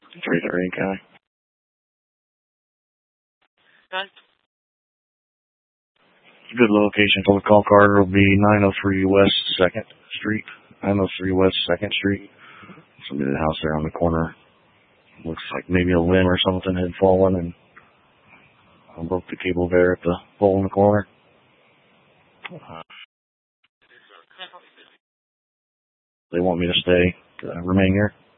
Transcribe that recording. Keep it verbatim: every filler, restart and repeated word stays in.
three thirty, County. Okay. Good location for the call card will be nine oh three West second Street. nine oh three West second Street. Somebody in the house there on the corner. Looks like maybe a limb or something had fallen and I broke the cable there at the pole in the corner. Uh, they want me to stay, uh, remain here.